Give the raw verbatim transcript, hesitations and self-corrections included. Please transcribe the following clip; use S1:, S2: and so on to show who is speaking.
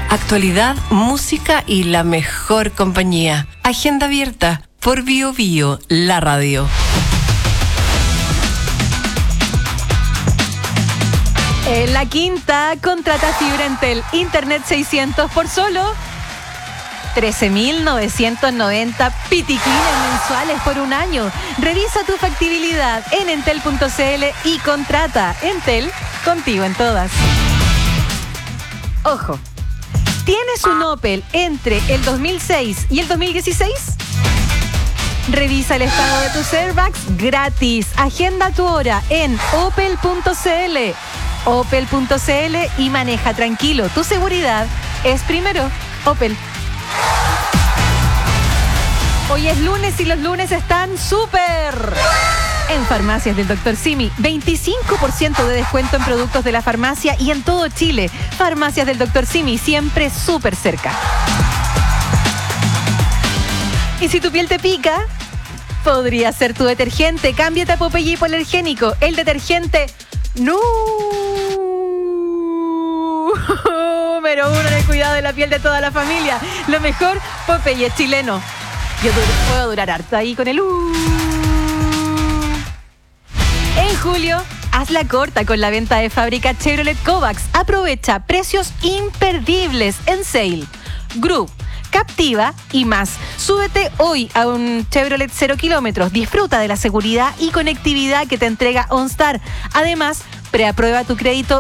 S1: Actualidad, música y la mejor compañía. Agenda abierta por Bio Bio, la radio.
S2: En la quinta, contrata fibra Entel Internet seiscientos por solo trece mil novecientos noventa pitiquines mensuales por un año. Revisa tu factibilidad en entel punto cl y contrata. Entel, contigo en todas. Ojo, ¿tienes un Opel entre el dos mil seis y el dos mil dieciséis? Revisa el estado de tus airbags gratis. Agenda tu hora en opel punto cl. opel punto cl y maneja tranquilo. Tu seguridad es primero. Opel. Hoy es lunes y los lunes están súper. En Farmacias del doctor Simi, veinticinco por ciento de descuento en productos de la farmacia y en todo Chile. Farmacias del doctor Simi, siempre súper cerca. Y si tu piel te pica, podría ser tu detergente. Cámbiate a Popeye hipoalergénico, el detergente número uno en el cuidado de la piel de toda la familia. Lo mejor, Popeye chileno. Yo dur- puedo durar harto ahí con el uh. En julio, haz la corta con la venta de fábrica Chevrolet Kovacs. Aprovecha precios imperdibles en Sale, Group, Captiva y más. Súbete hoy a un Chevrolet cero kilómetros. Disfruta de la seguridad y conectividad que te entrega OnStar. Además, preaprueba tu crédito